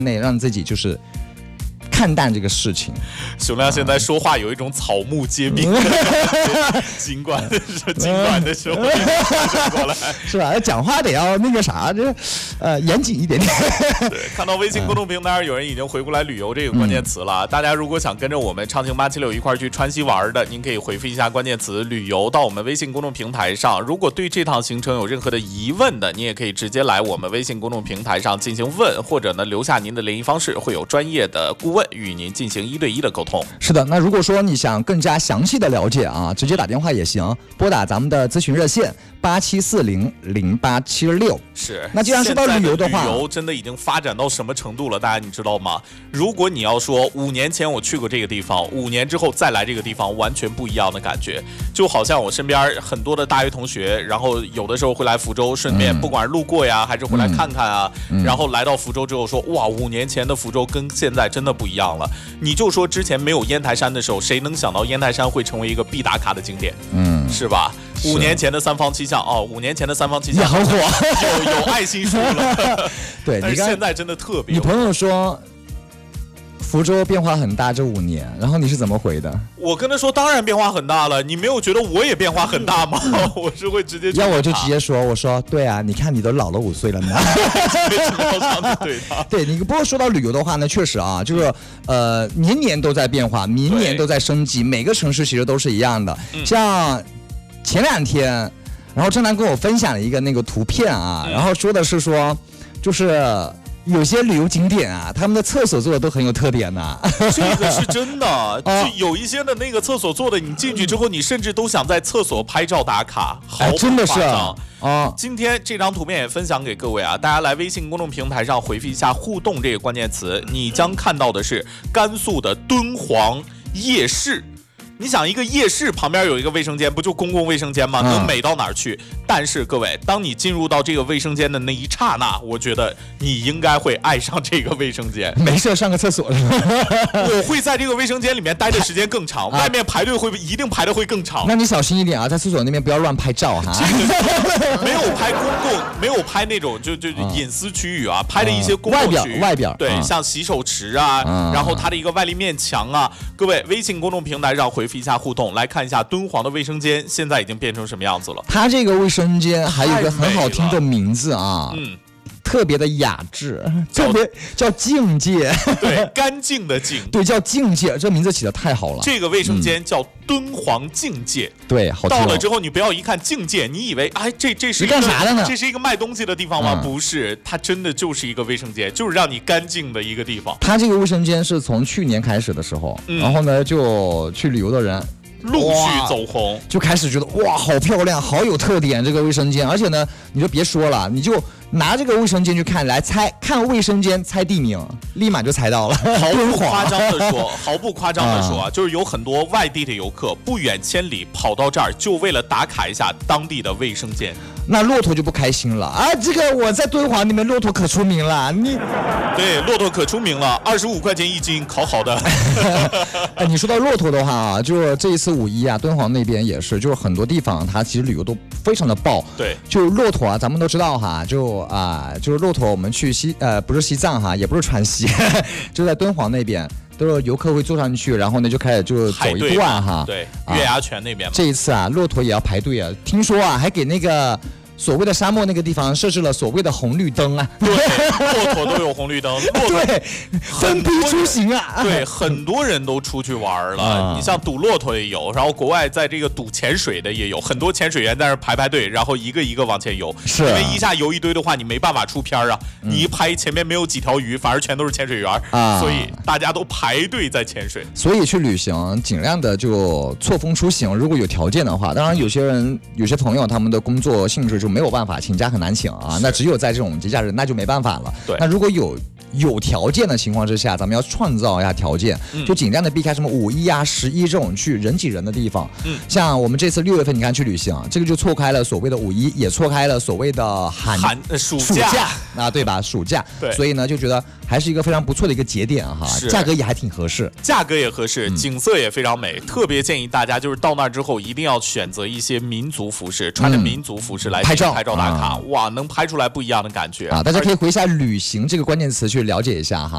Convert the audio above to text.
内，让自己就是看淡这个事情。 熊亮现在说话有一种草木皆兵的感觉，尽管的时候过来， 是吧？讲话得要那个啥，这严谨一点点。 对，看到微信公众平台上有人已经回过来旅游这个关键词了。大家如果想跟着我们畅行876一块去川西玩的，您可以回复一下关键词旅游到我们微信公众平台上。如果对这趟行程有任何的疑问的，你也可以直接来我们微信公众平台上进行问，或者呢留下您的联系方式，会有专业的顾问与您进行1对1的沟通。 是的，那如果说你想更加详细的了解啊，直接打电话也行，拨打咱们的咨询热线87400876。 是。 那既然说到旅游的话， 旅游真的已经发展到什么程度了？大家你知道吗？如果你要说5年前我去过这个地方，5年之后再来这个地方，完全不一样的感觉。就好像我身边很多的大学同学，然后有的时候会来福州，顺便不管是路过呀，还是回来看看啊，然后来到福州之后说，哇，5年前的福州跟现在真的不一样了。你就说之前没有烟台山的时候，谁能想到烟台山会成为一个必打卡的景点？是吧？5年前的三坊七巷5年前的三坊七巷也很火， 有爱心树了。 对， 但是现在真的特别。 你朋友说福州变化很大这5年，然后你是怎么回的？ 我跟他说，当然变化很大了。你没有觉得我也变化很大吗？我是会直接要我就直接说，我说对啊，你看你都老了5岁了呢。对，你不过说到旅游的话呢，确实啊，就是年年都在变化，明年都在升级，每个城市其实都是一样的。像前2天，然后郑楠跟我分享了一个那个图片啊，然后说的是说，就是有些旅游景点啊，他们的厕所做的都很有特点呐。 这个是真的，就有一些的那个厕所做的，你进去之后，你甚至都想在厕所拍照打卡， 真的是啊。今天这张图片也分享给各位啊，大家来微信公众平台上回复一下互动这个关键词，你将看到的是甘肃的敦煌夜市。你想一个夜市旁边有一个卫生间，不就公共卫生间吗？能美到哪儿去？但是各位，当你进入到这个卫生间的那一刹那，我觉得你应该会爱上这个卫生间。 没事，上个厕所是吧？ 我会在这个卫生间里面待的时间更长，外面排队一定排的会更长。 那你小心一点啊，在厕所那边不要乱拍照哈。 这个没有拍公共，没有拍那种就隐私区域啊，拍的一些公共区域外表对，像洗手池啊，然后它的一个外立面墙啊。各位微信公众平台上回复一下互动，来看一下敦煌的卫生间现在已经变成什么样子了。 它这个卫生间还有一个很好听的名字啊，特别的雅致，特别叫境界， 对，干净的净， 对，叫境界，这名字起的太好了。 这个卫生间叫敦煌境界， 对，好听。 到了之后，你不要一看境界，你以为这是干啥的呢？ 这是一个卖东西的地方吗？不是，它真的就是一个卫生间，就是让你干净的一个地方。 它这个卫生间是从去年开始的时候，然后呢，就去旅游的人陆续走红， 就开始觉得哇，好漂亮，好有特点这个卫生间。而且呢，你就别说了，你就拿这个卫生间去看，来猜看卫生间猜地名，立马就猜到了。 毫不夸张的说，就是有很多外地的游客不远千里跑到这儿，就为了打卡一下当地的卫生间。 那骆驼就不开心了啊！这个我在敦煌那边骆驼可出名了， 对，骆驼可出名了，25块钱1斤，烤好的。 你说到骆驼的话啊，就这一次5·1啊，敦煌那边也是，就是很多地方它其实旅游都非常的爆。 对， 就骆驼啊，咱们都知道哈，就是骆驼，我们去不是西藏哈，也不是川西，就在敦煌那边。都是游客会坐上去，然后呢就开始就走一段哈。 对，月牙泉那边嘛。 这一次啊，骆驼也要排队啊，听说啊还给那个所谓的沙漠那个地方设置了所谓的红绿灯啊。 对，骆驼都有红绿灯。 对，分批出行啊。 对，很多人都出去玩了。你像赌骆驼也有，然后国外在这个赌潜水的也有，很多潜水员在那排队，然后一个一个往前游。 是， 因为一下游一堆的话，你没办法出片啊。你一拍前面没有几条鱼，反而全都是潜水员所以大家都排队在潜水。 所以去旅行尽量的就错峰出行，如果有条件的话。当然有些朋友他们的工作性质就没有办法请假，很难请啊。那只有在这种节假日，那就没办法了。 对， 那如果有条件的情况之下，咱们要创造一下条件，就尽量的避开什么5·1啊、11这种去人挤人的地方。像我们这次6月份，你看去旅行，这个就错开了所谓的5·1，也错开了所谓的暑假啊，对吧？暑假， 对， 所以呢就觉得还是一个非常不错的一个节点哈，价格也还挺合适， 价格也合适，景色也非常美。特别建议大家就是到那之后一定要选择一些民族服饰，穿着民族服饰来拍照打卡，哇，能拍出来不一样的感觉啊！大家可以回一下旅行这个关键词去了解一下哈。